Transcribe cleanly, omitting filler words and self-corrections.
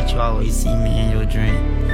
that you always see me in your dream.